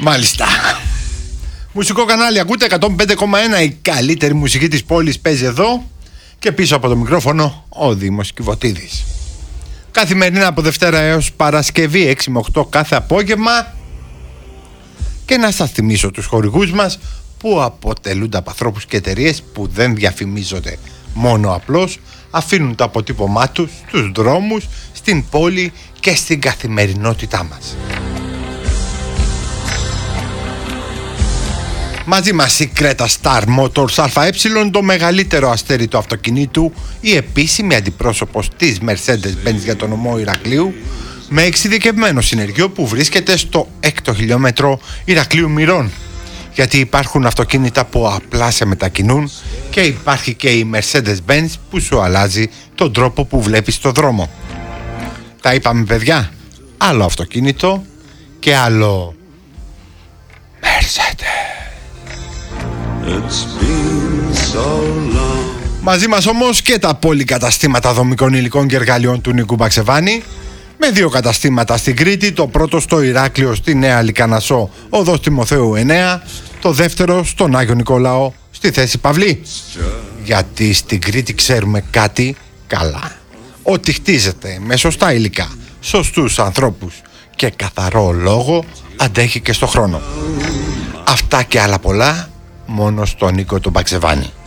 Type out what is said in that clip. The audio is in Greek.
Μάλιστα. Μουσικό κανάλι ακούτε 105,1. Η καλύτερη μουσική της πόλης παίζει εδώ. Και πίσω από το μικρόφωνο ο Δήμος Κιβωτίδης. Καθημερινά από Δευτέρα έως Παρασκευή 6 με 8 κάθε απόγευμα. Και να σας θυμίσω τους χορηγούς μας, που αποτελούνται από ανθρώπους και εταιρείες που δεν διαφημίζονται, μόνο απλώς αφήνουν το αποτύπωμά τους στους δρόμους, στην πόλη και στην καθημερινότητά μας. Μαζί μας η Creta Star Motors ΑΕ, το μεγαλύτερο αστέρι του αυτοκινήτου, η επίσημη αντιπρόσωπος της Mercedes-Benz για τον νομό Ηρακλείου, με εξειδικευμένο συνεργείο που βρίσκεται στο 6ο χιλιόμετρο Ηρακλείου Μυρών. Γιατί υπάρχουν αυτοκίνητα που απλά σε μετακινούν και υπάρχει και η Mercedes-Benz που σου αλλάζει τον τρόπο που βλέπεις το δρόμο. Τα είπαμε, παιδιά, άλλο αυτοκίνητο και άλλο Mercedes. Μαζί μας όμως και τα πολυκαταστήματα δομικών υλικών και εργαλειών του Νίκου Μπαξεβάνη, με 2 καταστήματα στην Κρήτη, το πρώτο στο Ηράκλειο στη Νέα Λυκανασσό, οδός Τιμοθέου 9, το δεύτερο στον Άγιο Νικολάο στη Θέση Παυλή. Γιατί στην Κρήτη ξέρουμε κάτι καλά: ότι χτίζεται με σωστά υλικά, σωστούς ανθρώπους και καθαρό λόγο, αντέχει και στο χρόνο. Αυτά και άλλα πολλά μόνο στον Νίκο τον Μπαξεβάνη.